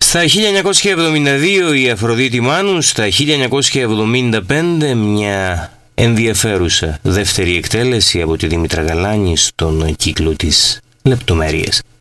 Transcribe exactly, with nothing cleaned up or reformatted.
Στα χίλια εννιακόσια εβδομήντα δύο η Αφροδίτη Μάνου, στα χίλια εννιακόσια εβδομήντα πέντε μια ενδιαφέρουσα δεύτερη εκτέλεση από τη Δήμητρα Γαλάνη στον κύκλο της Λεπτομέρειες.